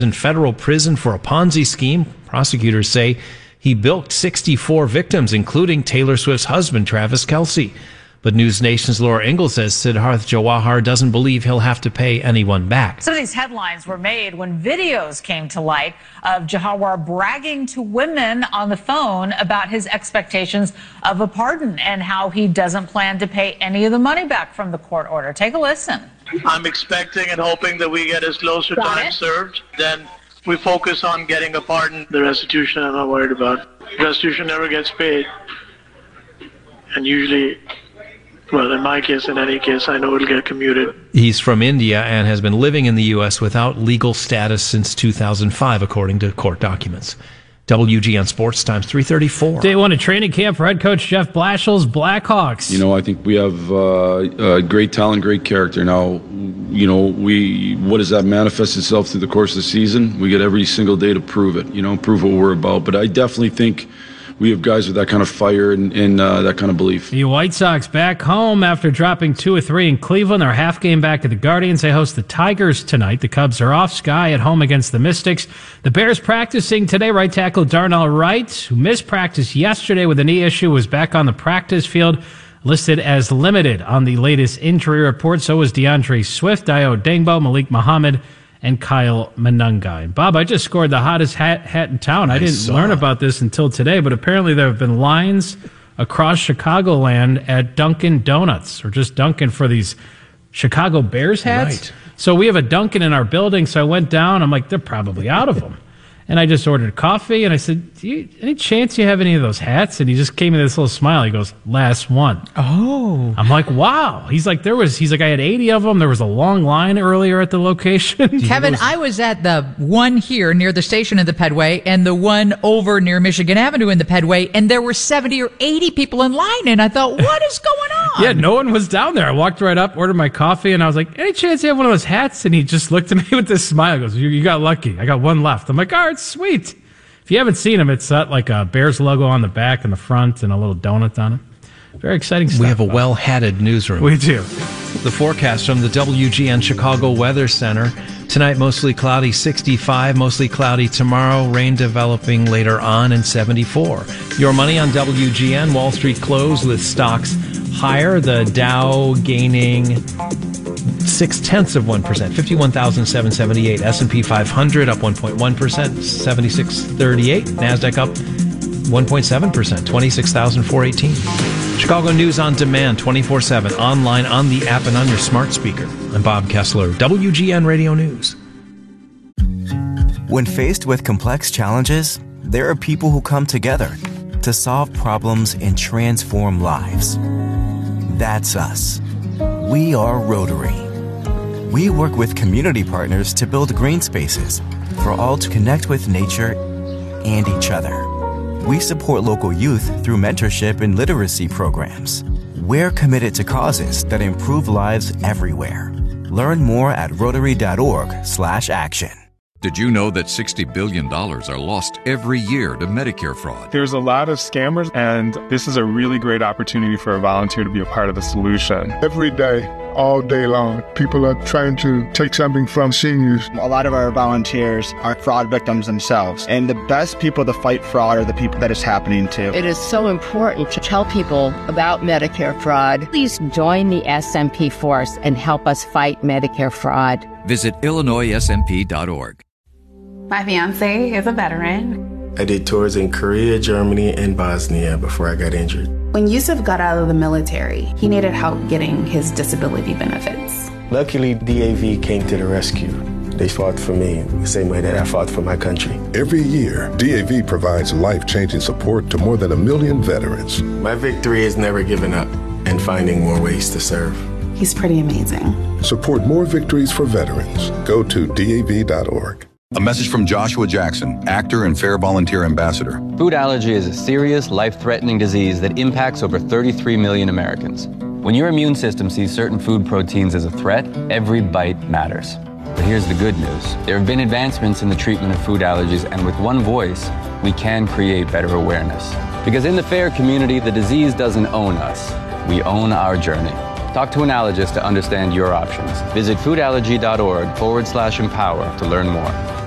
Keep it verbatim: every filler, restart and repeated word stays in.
in federal prison for a Ponzi scheme. Prosecutors say he bilked sixty-four victims, including Taylor Swift's husband, Travis Kelce. But News Nation's Laura Ingalls says Siddharth Jawahar doesn't believe he'll have to pay anyone back. Some of these headlines were made when videos came to light of Jawahar bragging to women on the phone about his expectations of a pardon and how he doesn't plan to pay any of the money back from the court order. Take a listen. I'm expecting and hoping that we get as close to Got time it. served. Then we focus on getting a pardon. The restitution I'm not worried about. Restitution never gets paid. And usually, well, in my case, in any case, I know it'll get commuted. He's from India and has been living in the U S without legal status since two thousand five, according to court documents. W G N Sports Times three thirty-four. Day one of training camp for head coach Jeff Blashill's Blackhawks. You know, I think we have uh, uh, great talent, great character. Now, you know, we what does that manifest itself through the course of the season? We get every single day to prove it, you know, prove what we're about. But I definitely think we have guys with that kind of fire and, and uh, that kind of belief. The White Sox back home after dropping two or three in Cleveland. They're half game back at the Guardians. They host the Tigers tonight. The Cubs are off. Sky at home against the Mystics. The Bears practicing today. Right tackle Darnell Wright, who missed practice yesterday with a knee issue, was back on the practice field, listed as limited on the latest injury report. So was DeAndre Swift, Dio Dengbo, Malik Muhammad, and Kyle Manunga. And Bob, I just scored the hottest hat, hat in town. I, I didn't saw. learn about this until today, but apparently there have been lines across Chicagoland at Dunkin' Donuts, or just Dunkin' for these Chicago Bears hats. Right. So we have a Dunkin' in our building, so I went down. I'm like, they're probably out of them. And I just ordered coffee, and I said, Do you, any chance you have any of those hats? And he just gave me this little smile. He goes, last one. Oh. I'm like, wow. He's like, there was, he's like, I had eighty of them. There was a long line earlier at the location. Kevin, I was at the one here near the station in the Pedway and the one over near Michigan Avenue in the Pedway, and there were seventy or eighty people in line, and I thought, what is going on? Yeah, no one was down there. I walked right up, ordered my coffee, and I was like, any chance you have one of those hats? And he just looked at me with this smile. He goes, you, you got lucky. I got one left. I'm like, all right, sweet. If you haven't seen them, it's got like a Bears logo on the back and the front and a little donut on it. Very exciting stuff. We have a well-hatted newsroom. We do. The forecast from the W G N Chicago Weather Center. Tonight, mostly cloudy, sixty-five. Mostly cloudy tomorrow. Rain developing later on, and seventy-four. Your money on W G N. Wall Street closed with stocks higher. The Dow gaining six-tenths of one percent, fifty-one thousand seven hundred seventy-eight. S and P five hundred up one point one percent, seventy-six thirty-eight. NASDAQ up one point seven percent, twenty-six thousand four hundred eighteen. Chicago News on Demand, twenty-four seven, online, on the app, and on your smart speaker. I'm Bob Kessler, W G N Radio News. When faced with complex challenges, there are people who come together to solve problems and transform lives. That's us. We are Rotary. We work with community partners to build green spaces for all to connect with nature and each other. We support local youth through mentorship and literacy programs. We're committed to causes that improve lives everywhere. Learn more at rotary.org slash action. Did you know that sixty billion dollars are lost every year to Medicare fraud? There's a lot of scammers, and this is a really great opportunity for a volunteer to be a part of the solution. Every day, all day long, people are trying to take something from seniors. A lot of our volunteers are fraud victims themselves, and the best people to fight fraud are the people that it's happening to. It is so important to tell people about Medicare fraud. Please join the S M P force and help us fight Medicare fraud. Visit illinois s m p dot org. My fiance is a veteran. I did tours in Korea, Germany, and Bosnia before I got injured. When Yusuf got out of the military, he needed help getting his disability benefits. Luckily, D A V came to the rescue. They fought for me the same way that I fought for my country. Every year, D A V provides life-changing support to more than a million veterans. My victory is never giving up and finding more ways to serve. He's pretty amazing. Support more victories for veterans. Go to D A V dot org. A message from Joshua Jackson, actor and Fair Volunteer Ambassador. Food allergy is a serious, life-threatening disease that impacts over thirty-three million Americans. When your immune system sees certain food proteins as a threat, every bite matters. But here's the good news. There have been advancements in the treatment of food allergies, and with one voice, we can create better awareness. Because in the FAIR community, the disease doesn't own us. We own our journey. Talk to an allergist to understand your options. Visit foodallergy.org forward slash empower to learn more.